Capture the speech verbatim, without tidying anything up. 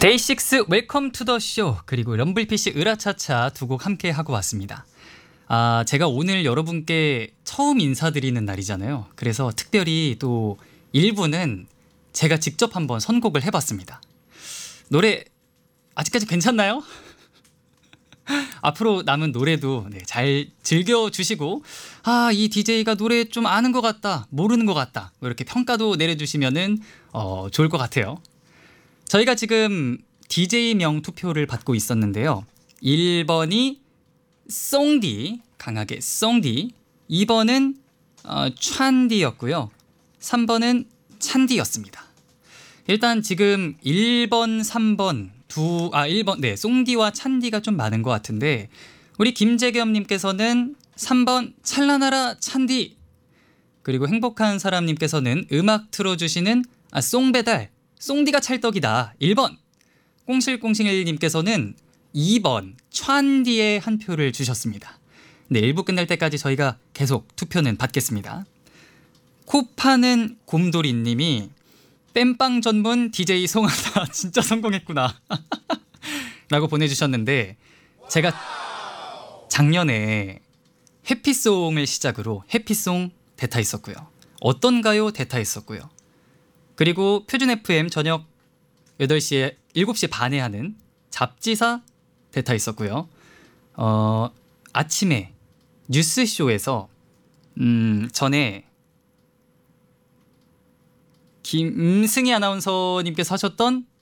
데이식스 웰컴 투 더 쇼 그리고 럼블피쉬 으라차차 두 곡 함께 하고 왔습니다. 아, 제가 오늘 여러분께 처음 인사드리는 날이잖아요. 그래서 특별히 또 일부는 제가 직접 한번 선곡을 해봤습니다. 노래 아직까지 괜찮나요? 앞으로 남은 노래도 네, 잘 즐겨주시고 아, 이 디제이가 노래 좀 아는 것 같다, 모르는 것 같다 뭐 이렇게 평가도 내려주시면 어, 좋을 것 같아요. 저희가 지금 디제이명 투표를 받고 있었는데요. 일 번이 송디, 강하게 송디, 이 번은 어, 찬디였고요. 삼 번은 찬디였습니다. 일단 지금 일 번, 삼 번 두, 아 일 번, 네, 송디와 찬디가 좀 많은 것 같은데 우리 김재겸님께서는 삼 번 찬란하라 찬디, 그리고 행복한 사람님께서는 음악 틀어주시는 아, 송배달, 송디가 찰떡이다 일 번, 꽁실꽁실님께서는 이 번 찬디에 한 표를 주셨습니다. 네, 일 부 끝날 때까지 저희가 계속 투표는 받겠습니다. 코파는 곰돌이님이 땜빵 전문 디제이 송하다 진짜 성공했구나 라고 보내주셨는데, 제가 작년에 해피송을 시작으로 해피송 대타 있었고요, 어떤가요 대타 있었고요, 그리고 표준 에프엠 저녁 여덟 시에 일곱 시 반에 하는 잡지사 대타 있었고요, 어, 아침에 뉴스쇼에서 음, 전에 김승희 아나운서님께서 하셨던